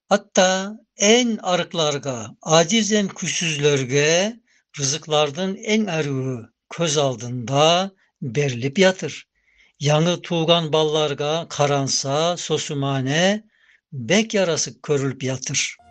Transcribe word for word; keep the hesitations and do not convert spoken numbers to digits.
Hatta en arıklarga, acizem küsüzlerge rızıklardan en arığı köz aldığında berilip yatır. Yanı tuğgan ballarga karansa, sosumane, bek yarası körülüp yatır.